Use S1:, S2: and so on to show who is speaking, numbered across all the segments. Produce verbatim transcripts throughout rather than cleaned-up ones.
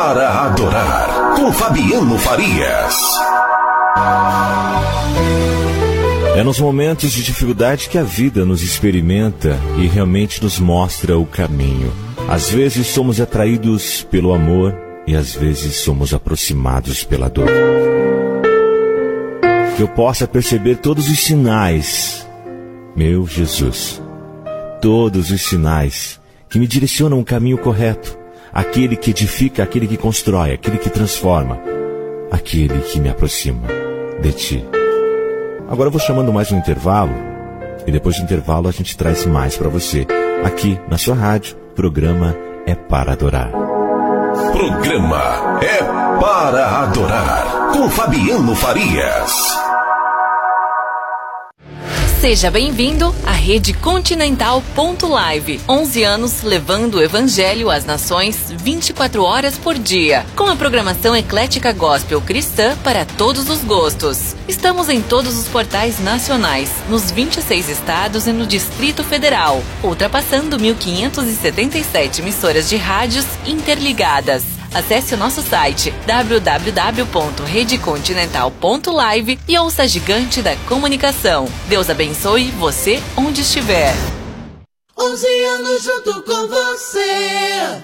S1: para adorar, com Fabiano Farias.
S2: É nos momentos de dificuldade que a vida nos experimenta e realmente nos mostra o caminho. Às vezes somos atraídos pelo amor e às vezes somos aproximados pela dor. Que eu possa perceber todos os sinais, meu Jesus, todos os sinais que me direcionam o caminho correto, aquele que edifica, aquele que constrói, aquele que transforma, aquele que me aproxima de Ti. Agora eu vou chamando mais um intervalo e depois do intervalo a gente traz mais para você. Aqui na sua rádio, programa É Para Adorar.
S1: Programa É Para Adorar, com Fabiano Farias.
S3: Seja bem-vindo à Rede Continental ponto live. onze anos levando o Evangelho às nações vinte e quatro horas por dia. Com a programação eclética gospel cristã para todos os gostos. Estamos em todos os portais nacionais, nos vinte e seis estados e no Distrito Federal, ultrapassando mil quinhentas e setenta e sete emissoras de rádios interligadas. Acesse o nosso site w w w ponto rede continental ponto live e ouça a gigante da comunicação. Deus abençoe você onde estiver.
S4: onze anos junto com você.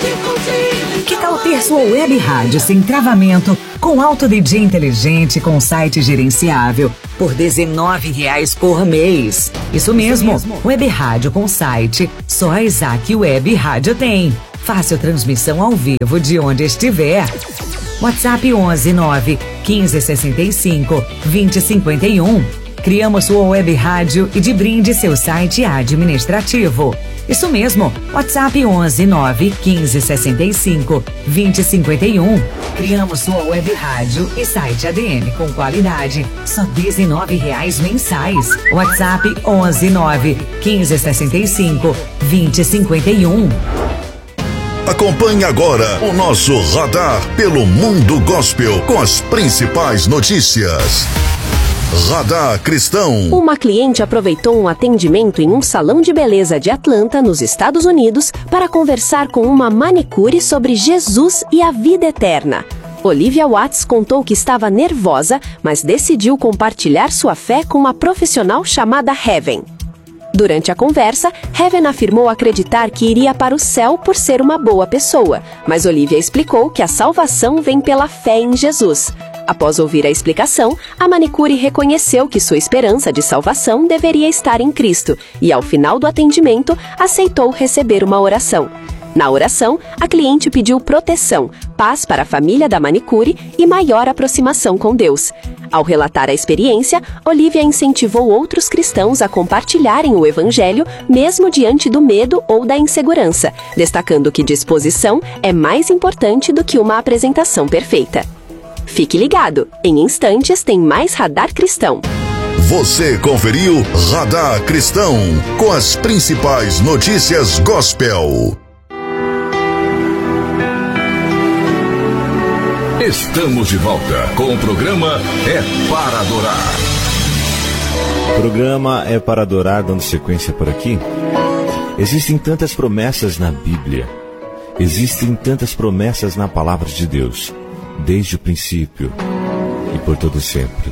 S5: Que tal ter sua web rádio sem travamento, com alto D J inteligente, com site gerenciável, por dezenove reais por mês? Isso mesmo, Isso mesmo. Web rádio com site, só a Isaac Web Rádio tem. Fácil transmissão ao vivo de onde estiver. WhatsApp onze nove quinze sessenta e cinco vinte cinquenta e um. Criamos sua web rádio e de brinde seu site administrativo. Isso mesmo, WhatsApp onze nove quinze sessenta e cinco vinte cinquenta e um. Criamos sua web rádio e site A D M com qualidade, só dezenove reais mensais. WhatsApp onze nove quinze sessenta e cinco vinte cinquenta e um.
S1: Acompanhe agora o nosso radar pelo mundo gospel com as principais notícias. Radar Cristão.
S6: Uma cliente aproveitou um atendimento em um salão de beleza de Atlanta, nos Estados Unidos, para conversar com uma manicure sobre Jesus e a vida eterna. Olivia Watts contou que estava nervosa, mas decidiu compartilhar sua fé com uma profissional chamada Heaven. Durante a conversa, Heaven afirmou acreditar que iria para o céu por ser uma boa pessoa, mas Olivia explicou que a salvação vem pela fé em Jesus. Após ouvir a explicação, a manicure reconheceu que sua esperança de salvação deveria estar em Cristo e, ao final do atendimento, aceitou receber uma oração. Na oração, a cliente pediu proteção, paz para a família da manicure e maior aproximação com Deus. Ao relatar a experiência, Olivia incentivou outros cristãos a compartilharem o Evangelho, mesmo diante do medo ou da insegurança, destacando que disposição é mais importante do que uma apresentação perfeita. Fique ligado, em instantes tem mais Radar Cristão.
S1: Você conferiu Radar Cristão, com as principais notícias gospel. Estamos de volta com o programa É Para Adorar.
S2: O programa É Para Adorar, dando sequência por aqui. Existem tantas promessas na Bíblia. Existem tantas promessas na Palavra de Deus, desde o princípio e por todo sempre.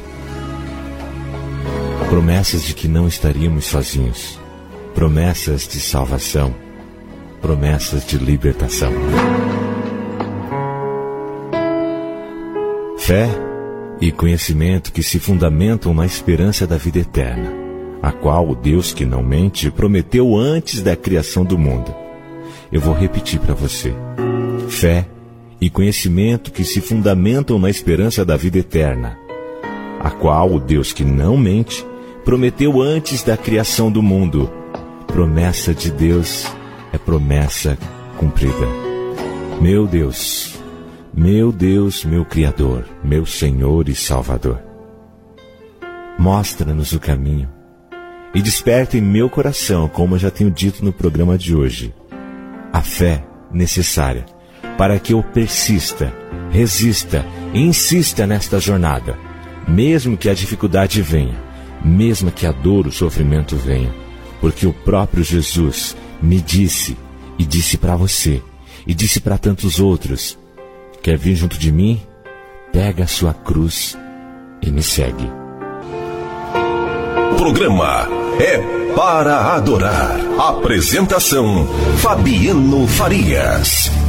S2: Promessas de que não estaríamos sozinhos. Promessas de salvação. Promessas de libertação. Fé e conhecimento que se fundamentam na esperança da vida eterna, a qual o Deus que não mente prometeu antes da criação do mundo. Eu vou repetir para você. Fé e conhecimento que se fundamentam na esperança da vida eterna, a qual o Deus que não mente prometeu antes da criação do mundo. Promessa de Deus é promessa cumprida. Meu Deus, meu Deus, meu Criador, meu Senhor e Salvador, mostra-nos o caminho e desperta em meu coração, como eu já tenho dito no programa de hoje, a fé necessária para que eu persista, resista e insista nesta jornada, mesmo que a dificuldade venha, mesmo que a dor, o sofrimento venha, porque o próprio Jesus me disse, e disse para você, e disse para tantos outros, Quer vir junto de mim? Pega a sua cruz e me segue.
S1: Programa É para Adorar. Apresentação: Fabiano Farias.